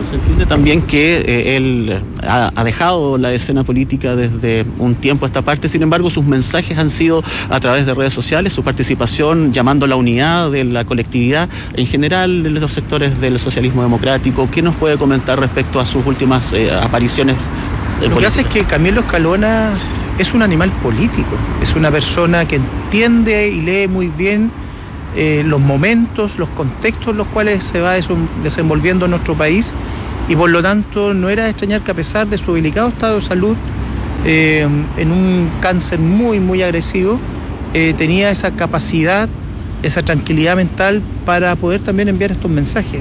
Se entiende también que él ha dejado la escena política desde un tiempo a esta parte, sin embargo sus mensajes han sido a través de redes sociales, su participación llamando a la unidad de la colectividad, en general de los sectores del socialismo democrático. ¿Qué nos puede comentar respecto a sus últimas apariciones? Lo que hace es que Camilo Escalona es un animal político, es una persona que entiende y lee muy bien los momentos, los contextos en los cuales se va desenvolviendo nuestro país, y por lo tanto no era de extrañar que a pesar de su delicado estado de salud, en un cáncer muy muy agresivo, tenía esa capacidad, esa tranquilidad mental para poder también enviar estos mensajes.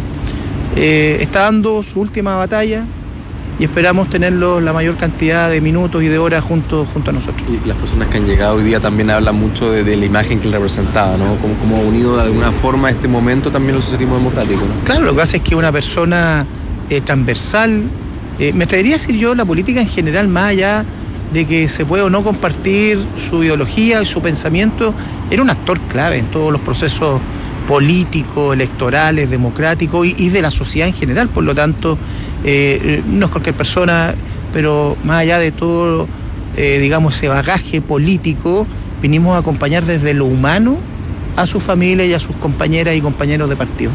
Está dando su última batalla y esperamos tenerlo la mayor cantidad de minutos y de horas junto a nosotros. Y las personas que han llegado hoy día también hablan mucho de la imagen que él representaba, ¿no? Como unido de alguna forma a este momento también el socialismo democrático, ¿no? Claro, lo que hace es que una persona transversal, me atrevería a decir yo, la política en general, más allá de que se puede o no compartir su ideología y su pensamiento, era un actor clave en todos los procesos políticos, electorales, democráticos y de la sociedad en general. Por lo tanto, no es cualquier persona, pero más allá de todo, digamos, ese bagaje político, vinimos a acompañar desde lo humano a su familia y a sus compañeras y compañeros de partido.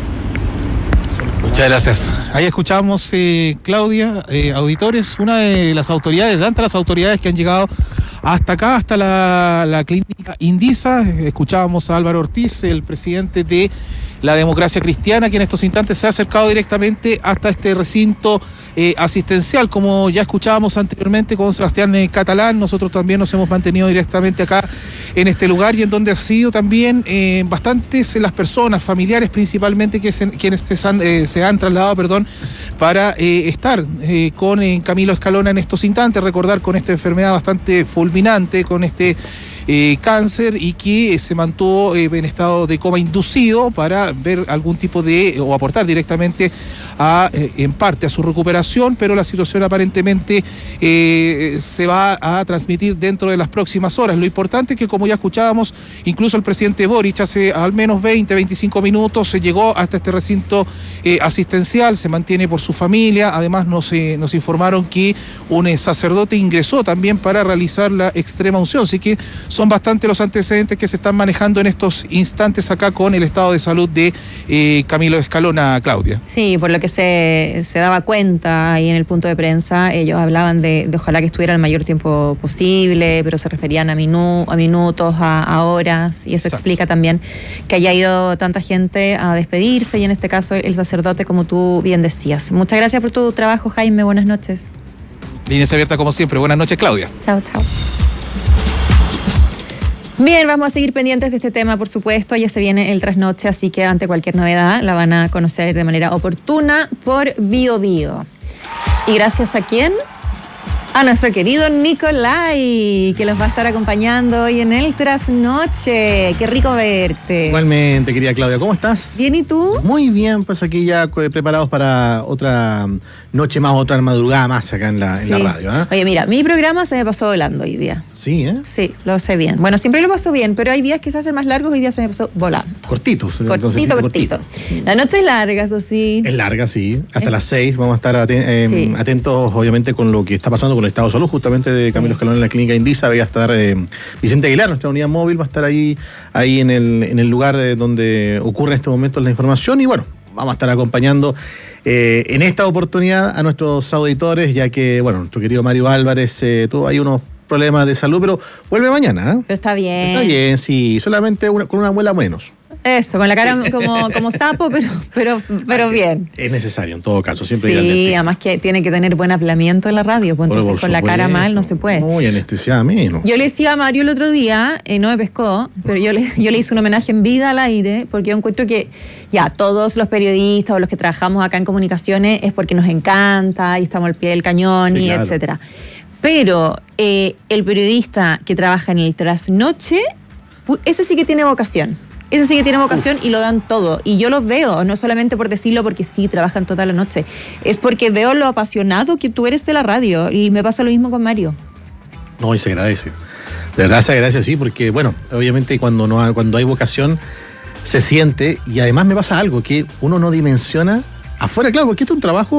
Muchas gracias. Ahí escuchamos, Claudia, auditores, una de las autoridades, de tantas las autoridades que han llegado hasta acá, hasta la clínica Indisa. Escuchábamos a Álvaro Ortiz, el presidente de la Democracia Cristiana, que en estos instantes se ha acercado directamente hasta este recinto asistencial. Como ya escuchábamos anteriormente con Sebastián Catalán, nosotros también nos hemos mantenido directamente acá en este lugar, y en donde ha sido también bastantes las personas, familiares principalmente, quienes se han trasladado, para estar con Camilo Escalona en estos instantes, recordar con esta enfermedad bastante fulminante, con este cáncer, y que se mantuvo en estado de coma inducido, para ver algún tipo o aportar directamente en parte a su recuperación, pero la situación aparentemente se va a transmitir dentro de las próximas horas. Lo importante es que, como ya escuchábamos, incluso el presidente Boric hace al menos 20-25 minutos se llegó hasta este recinto asistencial, se mantiene por su familia. Además nos informaron que un sacerdote ingresó también para realizar la extrema unción, así que son bastante los antecedentes que se están manejando en estos instantes acá con el estado de salud de Camilo Escalona, Claudia. Sí, por lo que se daba cuenta ahí en el punto de prensa, ellos hablaban de ojalá que estuviera el mayor tiempo posible, pero se referían a minutos, a horas, y eso Exacto. Explica también que haya ido tanta gente a despedirse, y en este caso el sacerdote, como tú bien decías. Muchas gracias por tu trabajo, Jaime, buenas noches. Líneas abiertas como siempre, buenas noches, Claudia. Chao, chao. Bien, vamos a seguir pendientes de este tema, por supuesto. Ya se viene el trasnoche, así que ante cualquier novedad la van a conocer de manera oportuna por BioBio. ¿Y gracias a quién? A nuestro querido Nicolai, que los va a estar acompañando hoy en el trasnoche. Qué rico verte. Igualmente, querida Claudia, ¿cómo estás? Bien, ¿y tú? Muy bien, pues aquí ya preparados para otra noche más, otra madrugada más acá en la radio. Oye, mira, mi programa se me pasó volando hoy día. Sí, ¿eh? Sí, lo sé bien. Bueno, siempre lo paso bien, pero hay días que se hacen más largos, hoy día se me pasó volando. Cortitos. Cortito. La noche es larga, eso sí. Es larga, sí. Hasta las 6 vamos a estar atentos, obviamente, con lo que está pasando con el estado de salud, justamente de Camilo Escalona en la clínica Indisa. Va a estar Vicente Aguilar, nuestra unidad móvil, va a estar ahí en el lugar donde ocurre en este momento la información, y bueno, vamos a estar acompañando en esta oportunidad a nuestros auditores, ya que, bueno, nuestro querido Mario Álvarez tuvo ahí unos problemas de salud, pero vuelve mañana. Pero está bien. Está bien, sí, solamente con una muela menos. Eso, con la cara como sapo, pero bien. Es necesario, en todo caso, siempre. Sí, además que tiene que tener buen aplanamiento en la radio, pues entonces con la cara mal no se puede. Muy anestesiada menos. Yo le decía a Mario el otro día, no me pescó, pero yo le hice un homenaje en vida al aire, porque yo encuentro que ya todos los periodistas o los que trabajamos acá en comunicaciones es porque nos encanta y estamos al pie del cañón, sí, y claro, etcétera. Pero el periodista que trabaja en el trasnoche, ese sí que tiene vocación. Ese sí que tiene vocación y lo dan todo. Y yo los veo, no solamente por decirlo porque sí, trabajan toda la noche. Es porque veo lo apasionado que tú eres de la radio. Y me pasa lo mismo con Mario. No, y se agradece. De verdad se agradece, sí, porque, bueno, obviamente cuando hay vocación se siente. Y además me pasa algo que uno no dimensiona afuera, claro, porque esto es un trabajo